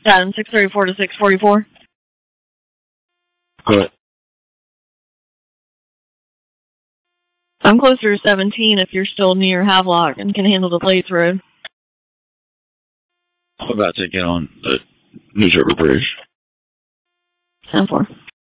634 to 644. Go ahead. I'm closer to 17 if you're still near Havelock and can handle the Blades Road. I'm about to get on the News River Bridge. 10-4.